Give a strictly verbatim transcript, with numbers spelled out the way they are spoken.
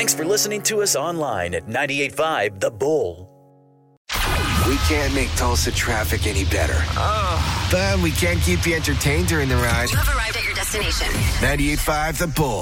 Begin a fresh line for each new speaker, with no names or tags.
Thanks for listening to us online at ninety-eight point five The Bull.
We can't make Tulsa traffic any better.
Oh.
But we can keep you entertained during the ride.
You have arrived at your destination.
ninety-eight point five The Bull.